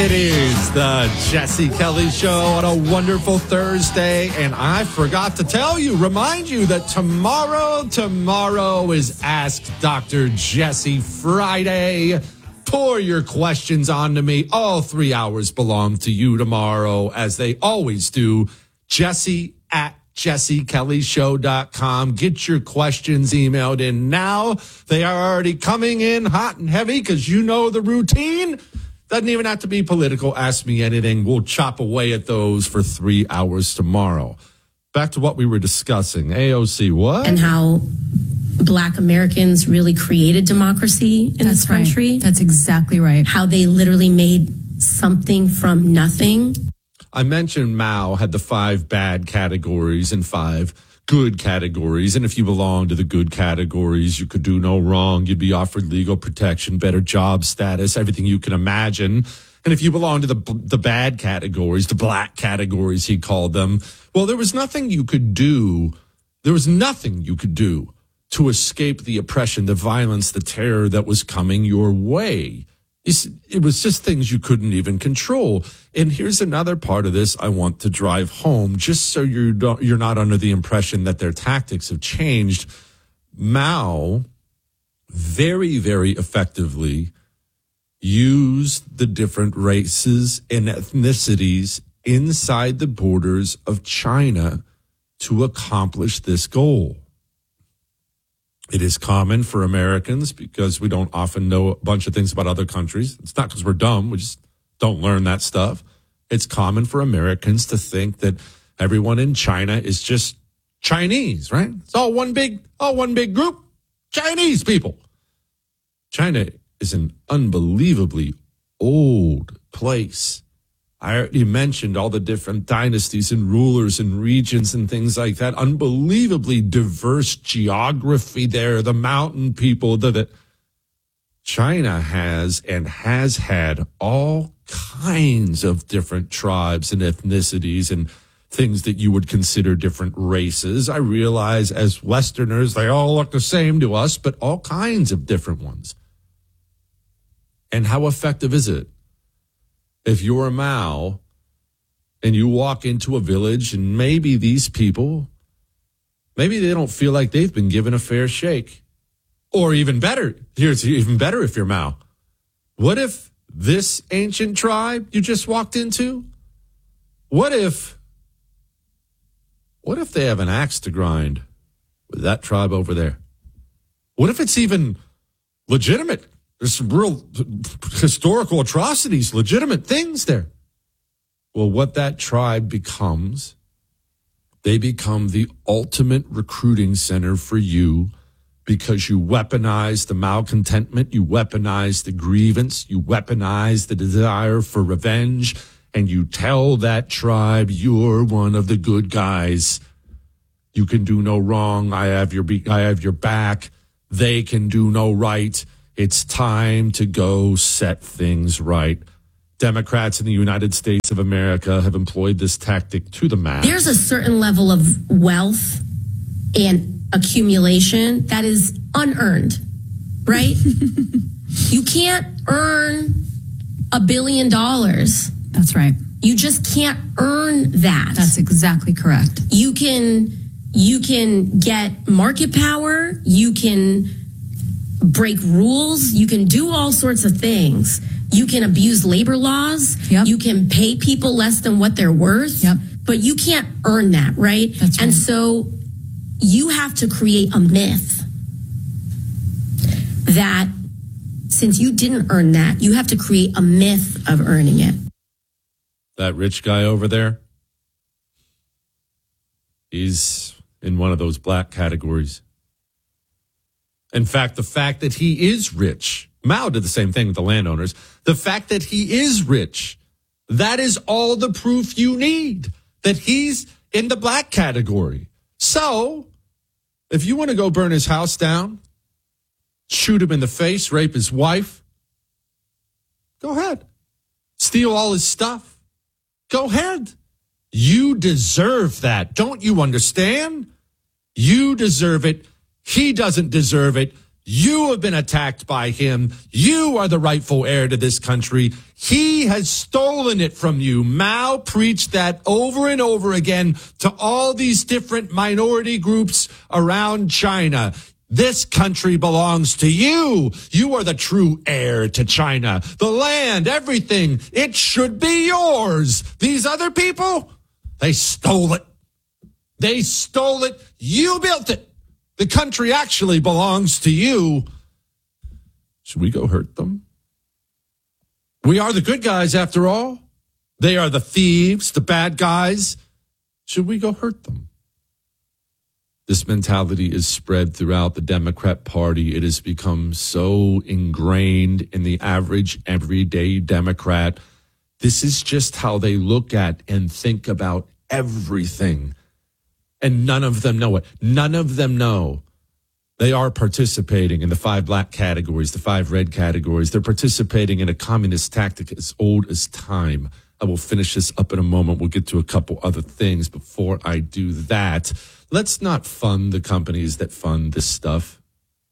It is the Jesse Kelly Show on a wonderful Thursday. And I forgot to remind you that tomorrow is Ask Dr. Jesse Friday. Pour your questions onto me. All 3 hours belong to you tomorrow, as they always do. Jesse at JesseKellyShow.com. Get your questions emailed in now. They are already coming in hot and heavy because you know the routine. Doesn't even have to be political. Ask me anything. We'll chop away at those for 3 hours tomorrow. Back to what we were discussing. AOC, what? And how Black Americans really created democracy in this country. Right. That's exactly right. How they literally made something from nothing. I mentioned Mao had the 5 bad categories and 5 good categories. And if you belong to the good categories, you could do no wrong. You'd be offered legal protection, better job status, everything you can imagine. And if you belong to the bad categories, the black categories, he called them, well, there was nothing you could do. There was nothing you could do to escape the oppression, the violence, the terror that was coming your way. It was just things you couldn't even control. And here's another part of this I want to drive home, just so you're not under the impression that their tactics have changed. Mao very, very effectively used the different races and ethnicities inside the borders of China to accomplish this goal. It is common for Americans, because we don't often know a bunch of things about other countries. It's not because we're dumb. We just don't learn that stuff. It's common for Americans to think that everyone in China is just Chinese, right? It's all one big group. Chinese people. China is an unbelievably old place. I already mentioned all the different dynasties and rulers and regions and things like that. Unbelievably diverse geography there. The mountain people that China has and has had all kinds of different tribes and ethnicities and things that you would consider different races. I realize as Westerners, they all look the same to us, but all kinds of different ones. And how effective is it? If you're a Mao and you walk into a village and maybe these people, maybe they don't feel like they've been given a fair shake. Or even better, here's even better if you're Mao. What if this ancient tribe you just walked into, what if they have an axe to grind with that tribe over there? What if it's even legitimate? There's some real historical atrocities, legitimate things there. Well, what that tribe becomes, they become the ultimate recruiting center for you, because you weaponize the malcontentment, you weaponize the grievance, you weaponize the desire for revenge, and you tell that tribe you're one of the good guys. You can do no wrong. I have your back. They can do no right. It's time to go set things right. Democrats in the United States of America have employed this tactic to the max. There's a certain level of wealth and accumulation that is unearned, right? You can't earn $1 billion. That's right. You just can't earn that. That's exactly correct. You can get market power. You can break rules. You can do all sorts of things. You can abuse labor laws. Yep. You can pay people less than what they're worth. Yep. But you can't earn that, right? That's right. And so you have to create a myth that since you didn't earn that, you have to create a myth of earning it. That rich guy over there, he's in one of those black categories. In fact, the fact that he is rich, Mao did the same thing with the landowners. The fact that he is rich, that is all the proof you need that he's in the black category. So if you want to go burn his house down, shoot him in the face, rape his wife, go ahead. Steal all his stuff. Go ahead. You deserve that. Don't you understand? You deserve it. He doesn't deserve it. You have been attacked by him. You are the rightful heir to this country. He has stolen it from you. Mao preached that over and over again to all these different minority groups around China. This country belongs to you. You are the true heir to China. The land, everything, it should be yours. These other people, they stole it. They stole it. You built it. The country actually belongs to you. Should we go hurt them? We are the good guys, after all. They are the thieves, the bad guys. Should we go hurt them? This mentality is spread throughout the Democrat Party. It has become so ingrained in the average, everyday Democrat. This is just how they look at and think about everything. And none of them know it. None of them know they are participating in the 5 black categories, the 5 red categories. They're participating in a communist tactic as old as time. I will finish this up in a moment. We'll get to a couple other things. Before I do that, let's not fund the companies that fund this stuff.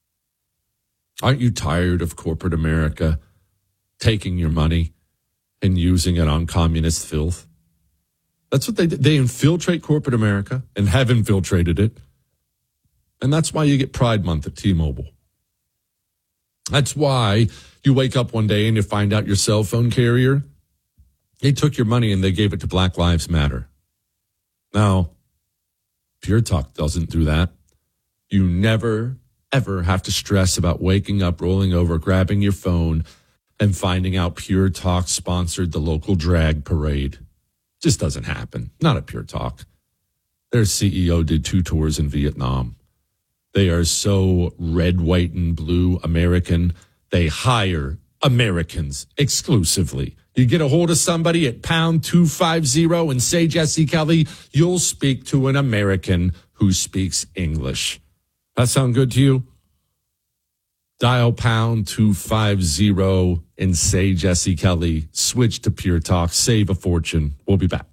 Aren't you tired of corporate America taking your money and using it on communist filth? That's what they do. They infiltrate corporate America and have infiltrated it. And that's why you get Pride Month at T-Mobile. That's why you wake up one day and you find out your cell phone carrier, they took your money and they gave it to Black Lives Matter. Now, Pure Talk doesn't do that. You never, ever have to stress about waking up, rolling over, grabbing your phone, and finding out Pure Talk sponsored the local drag parade. Just doesn't happen. Not at Pure Talk. Their CEO did 2 tours in Vietnam. They are so red, white, and blue American. They hire Americans exclusively. You get a hold of somebody at pound 250 and say Jesse Kelly, you'll speak to an American who speaks English. That sound good to you? Dial pound 250 and say Jesse Kelly. Switch to Pure Talk. Save a fortune. We'll be back.